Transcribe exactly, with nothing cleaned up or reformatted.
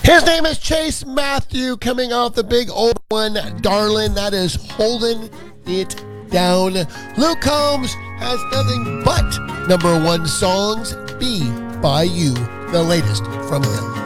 His name is Chase Matthew, coming off the big old one, Darlin'. That is Holding It Down. Luke Combs has nothing but number one songs. Be By You, the latest from him.